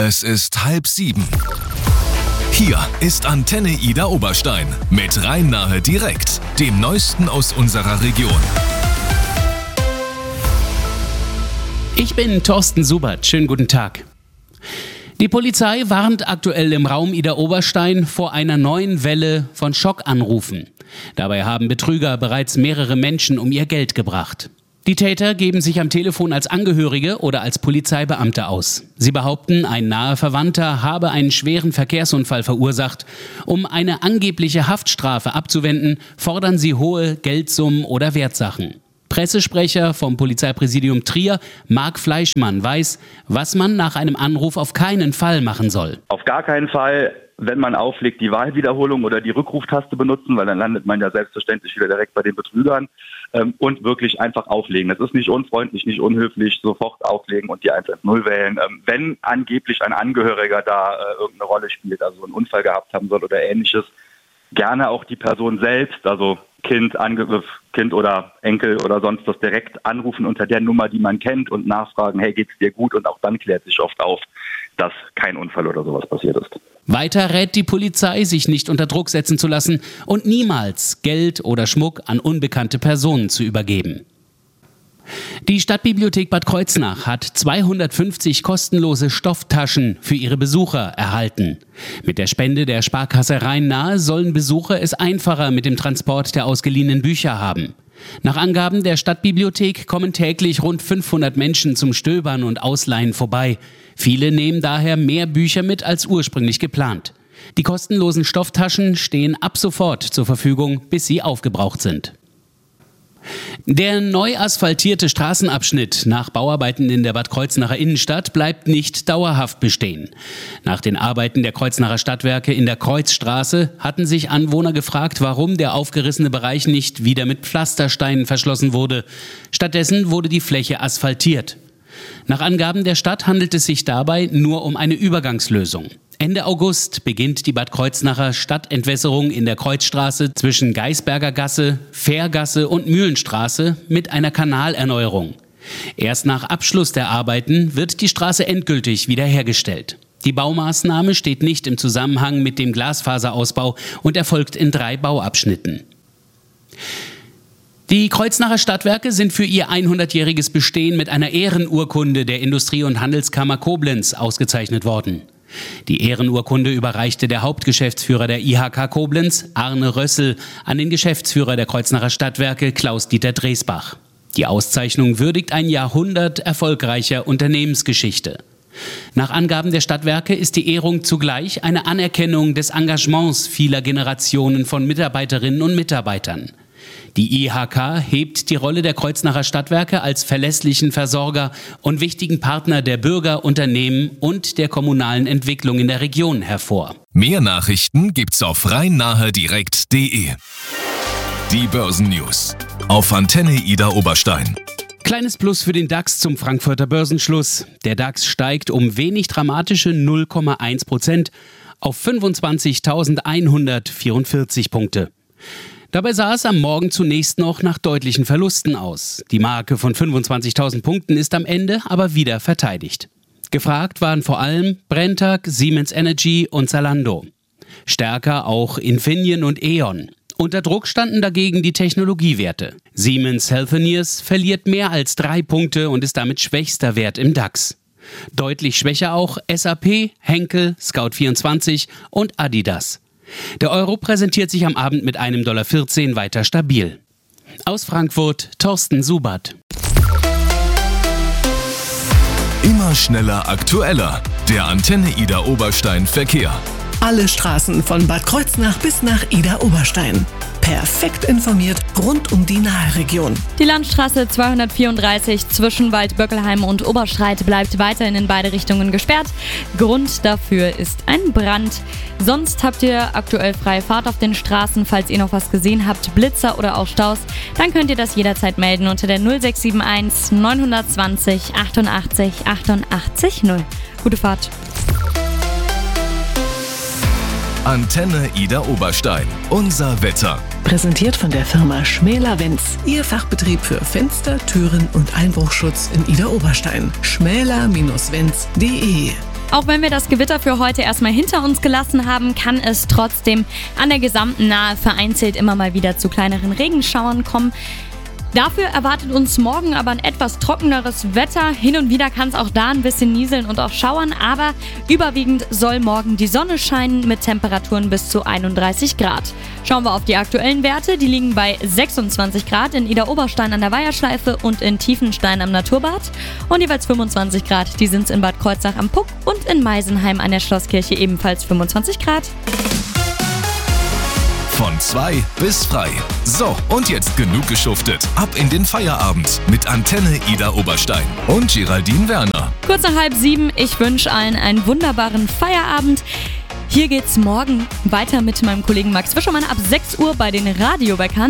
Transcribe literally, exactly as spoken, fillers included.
Es ist halb sieben. Hier ist Antenne Ida Oberstein mit Rhein-Nahe direkt, dem Neuesten aus unserer Region. Ich bin Thorsten Subert. Schönen guten Tag. Die Polizei warnt aktuell im Raum Ida Oberstein vor einer neuen Welle von Schockanrufen. Dabei haben Betrüger bereits mehrere Menschen um ihr Geld gebracht. Die Täter geben sich am Telefon als Angehörige oder als Polizeibeamte aus. Sie behaupten, ein naher Verwandter habe einen schweren Verkehrsunfall verursacht. Um eine angebliche Haftstrafe abzuwenden, fordern sie hohe Geldsummen oder Wertsachen. Pressesprecher vom Polizeipräsidium Trier, Marc Fleischmann, weiß, was man nach einem Anruf auf keinen Fall machen soll. Auf gar keinen Fall, wenn man auflegt, die Wahlwiederholung oder die Rückruftaste benutzen, weil dann landet man ja selbstverständlich wieder direkt bei den Betrügern, ähm, und wirklich einfach auflegen. Das ist nicht unfreundlich, nicht unhöflich, sofort auflegen und die eins eins null wählen. Ähm, wenn angeblich ein Angehöriger da äh, irgendeine Rolle spielt, also einen Unfall gehabt haben soll oder ähnliches, gerne auch die Person selbst, also Kind, Angriff, Kind oder Enkel oder sonst was direkt anrufen unter der Nummer, die man kennt und nachfragen, hey, geht's dir gut? Und auch dann klärt sich oft auf, dass kein Unfall oder sowas passiert ist. Weiter rät die Polizei, sich nicht unter Druck setzen zu lassen und niemals Geld oder Schmuck an unbekannte Personen zu übergeben. Die Stadtbibliothek Bad Kreuznach hat zweihundertfünfzig kostenlose Stofftaschen für ihre Besucher erhalten. Mit der Spende der Sparkasse Rhein-Nahe sollen Besucher es einfacher mit dem Transport der ausgeliehenen Bücher haben. Nach Angaben der Stadtbibliothek kommen täglich rund fünfhundert Menschen zum Stöbern und Ausleihen vorbei. Viele nehmen daher mehr Bücher mit als ursprünglich geplant. Die kostenlosen Stofftaschen stehen ab sofort zur Verfügung, bis sie aufgebraucht sind. Der neu asphaltierte Straßenabschnitt nach Bauarbeiten in der Bad Kreuznacher Innenstadt bleibt nicht dauerhaft bestehen. Nach den Arbeiten der Kreuznacher Stadtwerke in der Kreuzstraße hatten sich Anwohner gefragt, warum der aufgerissene Bereich nicht wieder mit Pflastersteinen verschlossen wurde. Stattdessen wurde die Fläche asphaltiert. Nach Angaben der Stadt handelt es sich dabei nur um eine Übergangslösung. Ende August beginnt die Bad Kreuznacher Stadtentwässerung in der Kreuzstraße zwischen Geisberger Gasse, Fährgasse und Mühlenstraße mit einer Kanalerneuerung. Erst nach Abschluss der Arbeiten wird die Straße endgültig wiederhergestellt. Die Baumaßnahme steht nicht im Zusammenhang mit dem Glasfaserausbau und erfolgt in drei Bauabschnitten. Die Kreuznacher Stadtwerke sind für ihr hundertjähriges Bestehen mit einer Ehrenurkunde der Industrie- und Handelskammer Koblenz ausgezeichnet worden. Die Ehrenurkunde überreichte der Hauptgeschäftsführer der I H K Koblenz, Arne Rössel, an den Geschäftsführer der Kreuznacher Stadtwerke, Klaus-Dieter Dresbach. Die Auszeichnung würdigt ein Jahrhundert erfolgreicher Unternehmensgeschichte. Nach Angaben der Stadtwerke ist die Ehrung zugleich eine Anerkennung des Engagements vieler Generationen von Mitarbeiterinnen und Mitarbeitern. Die I H K hebt die Rolle der Kreuznacher Stadtwerke als verlässlichen Versorger und wichtigen Partner der Bürger, Unternehmen und der kommunalen Entwicklung in der Region hervor. Mehr Nachrichten gibt's auf rhein-nahe direkt punkt de. Die Börsennews auf Antenne Ida Oberstein. Kleines Plus für den DAX zum Frankfurter Börsenschluss. Der DAX steigt um wenig dramatische null Komma eins Prozent auf fünfundzwanzigtausendeinhundertvierundvierzig Punkte. Dabei sah es am Morgen zunächst noch nach deutlichen Verlusten aus. Die Marke von fünfundzwanzigtausend Punkten ist am Ende aber wieder verteidigt. Gefragt waren vor allem Brenntag, Siemens Energy und Zalando. Stärker auch Infineon und E.ON. Unter Druck standen dagegen die Technologiewerte. Siemens Healthineers verliert mehr als drei Punkte und ist damit schwächster Wert im DAX. Deutlich schwächer auch S A P, Henkel, Scout vierundzwanzig und Adidas. Der Euro präsentiert sich am Abend mit einem Komma vierzehn Dollar weiter stabil. Aus Frankfurt, Thorsten Subert. Immer schneller, aktueller. Der Antenne Ida Oberstein Verkehr. Alle Straßen von Bad Kreuznach bis nach Ida Oberstein. Perfekt informiert rund um die Nahe-Region. Die Landstraße zweihundertvierunddreißig zwischen Waldböckelheim und Oberschreit bleibt weiterhin in beide Richtungen gesperrt. Grund dafür ist ein Brand. Sonst habt ihr aktuell freie Fahrt auf den Straßen. Falls ihr noch was gesehen habt, Blitzer oder auch Staus, dann könnt ihr das jederzeit melden unter der null sechs sieben eins neun zwei null achtundachtzig achtundachtzig null. Gute Fahrt. Antenne Ida Oberstein. Unser Wetter. Präsentiert von der Firma Schmäler-Wenz. Ihr Fachbetrieb für Fenster, Türen und Einbruchschutz in Ida Oberstein. schmäler Bindestrich wenz punkt de Auch wenn wir das Gewitter für heute erstmal hinter uns gelassen haben, kann es trotzdem an der gesamten Nahe vereinzelt immer mal wieder zu kleineren Regenschauern kommen. Dafür erwartet uns morgen aber ein etwas trockeneres Wetter. Hin und wieder kann es auch da ein bisschen nieseln und auch schauern, aber überwiegend soll morgen die Sonne scheinen mit Temperaturen bis zu einunddreißig Grad. Schauen wir auf die aktuellen Werte, die liegen bei sechsundzwanzig Grad in Idar-Oberstein an der Weiherschleife und in Tiefenstein am Naturbad und jeweils fünfundzwanzig Grad, die sind es in Bad Kreuznach am Puck und in Meisenheim an der Schlosskirche ebenfalls fünfundzwanzig Grad. Von zwei bis frei. So, und jetzt genug geschuftet. Ab in den Feierabend mit Antenne Idar Oberstein und Geraldine Werner. Kurz nach halb sieben, ich wünsche allen einen wunderbaren Feierabend. Hier geht's morgen weiter mit meinem Kollegen Max Wischermann ab sechs Uhr bei den Radiobäckern.